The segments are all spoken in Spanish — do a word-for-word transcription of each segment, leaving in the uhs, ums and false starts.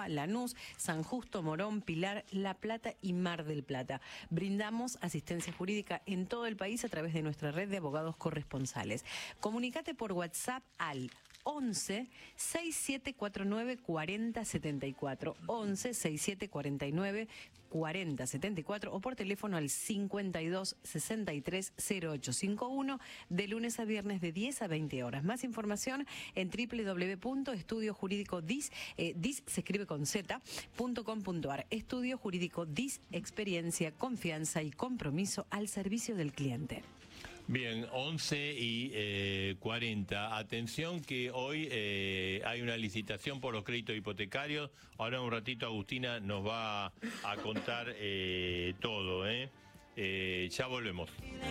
Córdoba, Lanús, San Justo, Morón, Pilar, La Plata y Mar del Plata. Brindamos asistencia jurídica en todo el país a través de nuestra red de abogados corresponsales. Comunicate por WhatsApp al once, sesenta y siete cuarenta y nueve, cuarenta setenta y cuatro. once, sesenta y siete cuarenta y nueve, cuarenta setenta y cuatro o por teléfono al cincuenta y dos, sesenta y tres, cero ocho cincuenta y uno de lunes a viernes de diez a veinte horas. Más información en doble u doble u doble u punto estudio jurídico dis, eh, dis se escribe con z, punto com punto ar. Estudio Jurídico Dis, experiencia, confianza y compromiso al servicio del cliente. Bien, once y eh, cuarenta. Atención que hoy eh, hay una licitación por los créditos hipotecarios. Ahora un ratito Agustina nos va a contar eh, todo. ¿eh? Eh, ya volvemos.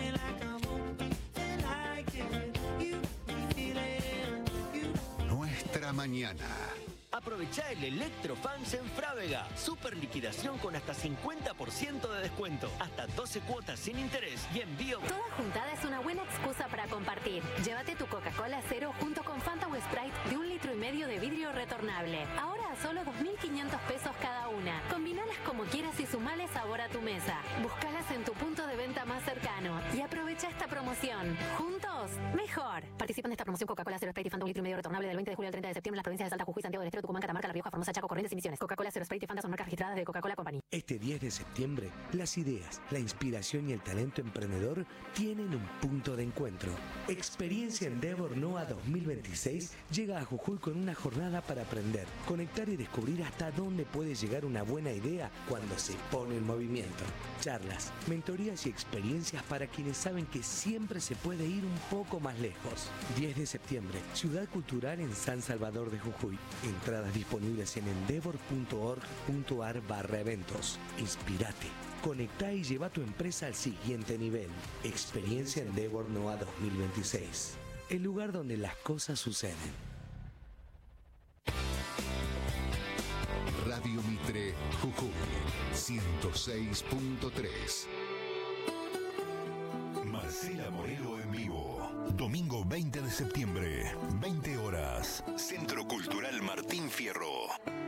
Nuestra mañana. Aprovecha el Electrofans en Frávega. Super liquidación con hasta cincuenta por ciento de descuento. Hasta doce cuotas sin interés y envío. Toda juntada es una buena excusa para compartir. Llévate tu Coca-Cola Cero junto con Fanta o Sprite de un litro y medio de vidrio retornable. Ahora a solo dos mil quinientos pesos cada una. Combinalas como quieras y sumale sabor a tu mesa. Búscalas en tu punto de venta más cercano y aprovecha esta promoción. Juntos, mejor. Participan de esta promoción Coca-Cola Cero Sprite y Fanta un litro y medio retornable del veinte de julio al treinta de septiembre en las provincias de Salta, Jujuy, Santiago del Estero, Tucumán, Catamarca, La Rioja, Formosa, Chaco, Corrientes y Misiones. Coca-Cola Cero Sprite y Fanta son marcas registradas de Coca-Cola Company. Este diez de septiembre, las ideas, la inspiración y el talento emprendedor tienen un punto de encuentro. Experiencia Endeavor NOA dos mil veintiséis llega a Jujuy con una jornada para aprender, conectar y descubrir hasta dónde puede llegar una buena idea cuando se pone en movimiento. Charlas, mentorías y experiencias para quienes saben que siempre se puede ir un poco más lejos. diez de septiembre, Ciudad Cultural en San Salvador de Jujuy. Entradas disponibles en endeavor punto org punto ar barra eventos. Inspirate, conectá y lleva tu empresa al siguiente nivel. Experiencia Endeavor NOA dos mil veintiséis. El lugar donde las cosas suceden. Radio Mitre, Jujuy, ciento seis punto tres. Marcela Morelo en vivo. Domingo veinte de septiembre, veinte horas. Centro Cultural Martín Fierro.